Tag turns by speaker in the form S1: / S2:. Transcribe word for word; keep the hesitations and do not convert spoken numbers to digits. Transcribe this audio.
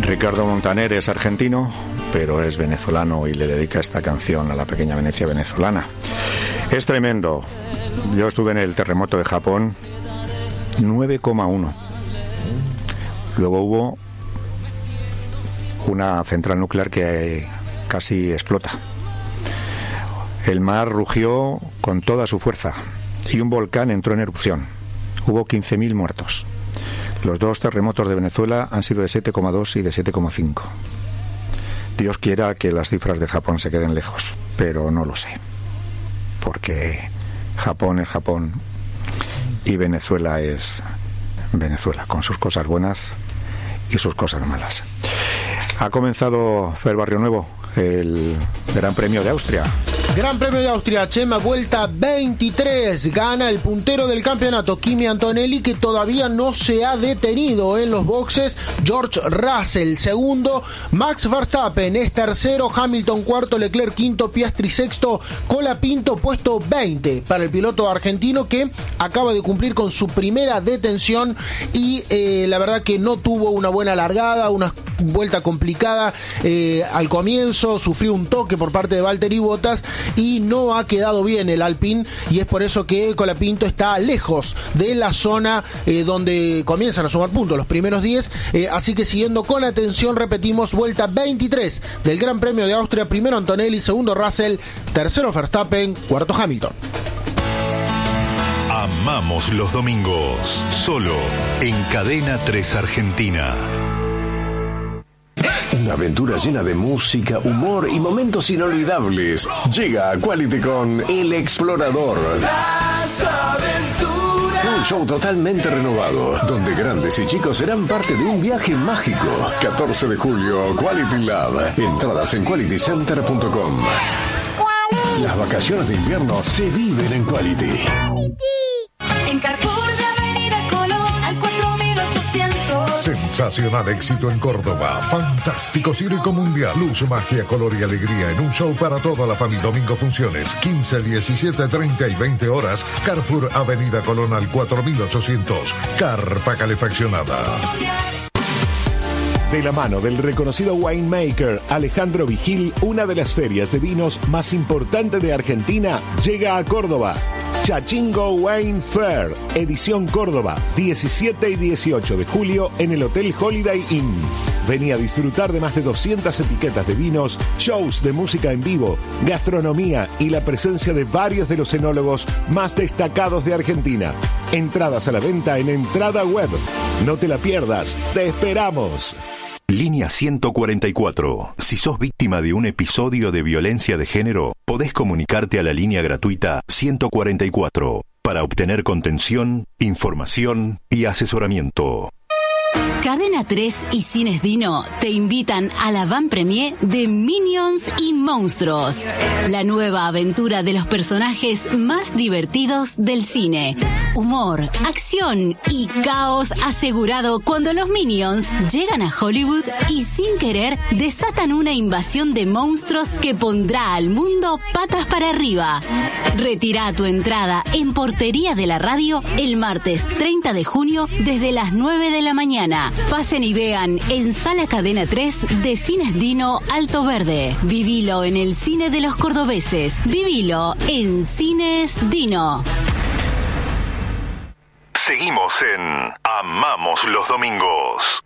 S1: Ricardo Montaner es argentino, pero es venezolano y le dedica esta canción a la pequeña Venecia venezolana. Es tremendo. Yo estuve en el terremoto de Japón, nueve coma uno. Luego hubo una central nuclear que casi explota. El mar rugió con toda su fuerza y un volcán entró en erupción. Hubo quince mil muertos. Los dos terremotos de Venezuela han sido de siete coma dos y de siete coma cinco. Dios quiera que las cifras de Japón se queden lejos, pero no lo sé. Porque Japón es Japón y Venezuela es Venezuela, con sus cosas buenas y sus cosas malas. Ha comenzado Fer Barrio Nuevo, el Gran Premio de Austria.
S2: Gran Premio de Austria, Chema, vuelta veintitrés, gana el puntero del campeonato, Kimi Antonelli, que todavía no se ha detenido en los boxes. George Russell, segundo, Max Verstappen es tercero, Hamilton cuarto, Leclerc quinto, Piastri sexto, Colapinto puesto veinte para el piloto argentino, que acaba de cumplir con su primera detención y eh, la verdad que no tuvo una buena largada, una vuelta complicada eh, al comienzo, sufrió un toque por parte de Valtteri Bottas y no ha quedado bien el Alpine, y es por eso que Colapinto está lejos de la zona eh, donde comienzan a sumar puntos los primeros diez, eh, así que siguiendo con atención, repetimos, vuelta veintitrés del Gran Premio de Austria, primero Antonelli, segundo Russell, tercero Verstappen, cuarto Hamilton.
S3: Amamos los domingos, solo en Cadena tres Argentina.
S4: Una aventura llena de música, humor y momentos inolvidables. Llega a Quality con El Explorador.
S5: Las aventuras.
S4: Un show totalmente renovado, donde grandes y chicos serán parte de un viaje mágico. catorce de julio, Quality Lab. Entradas en quality center punto com. Las vacaciones de invierno se viven en Quality.
S5: En Carrefour de Avenida Colón al cuatro mil ochocientos.
S6: Sensacional éxito en Córdoba. Fantástico circo mundial. Luz, magia, color y alegría en un show para toda la familia. Domingo funciones quince, diecisiete, treinta y veinte horas. Carrefour Avenida Colón al cuatro mil ochocientos. Carpa calefaccionada.
S7: De la mano del reconocido winemaker Alejandro Vigil, una de las ferias de vinos más importantes de Argentina llega a Córdoba. Chachingo Wine Fair, edición Córdoba, diecisiete y dieciocho de julio en el Hotel Holiday Inn. Vení a disfrutar de más de doscientas etiquetas de vinos, shows de música en vivo, gastronomía y la presencia de varios de los enólogos más destacados de Argentina. Entradas a la venta en Entrada Web. No te la pierdas, te esperamos.
S3: Línea ciento cuarenta y cuatro. Si sos víctima de un episodio de violencia de género, podés comunicarte a la línea gratuita ciento cuarenta y cuatro para obtener contención, información y asesoramiento.
S8: Cadena tres y Cines Dino te invitan a la van premier de Minions y Monstruos, la nueva aventura de los personajes más divertidos del cine. Humor, acción y caos asegurado cuando los Minions llegan a Hollywood y sin querer desatan una invasión de monstruos que pondrá al mundo patas para arriba. Retira tu entrada en Portería de la Radio el martes treinta de junio desde las nueve de la mañana. Pasen y vean en Sala Cadena tres de Cines Dino Alto Verde. Vivilo en el cine de los cordobeses. Vivilo en Cines Dino.
S3: Seguimos en Amamos los domingos.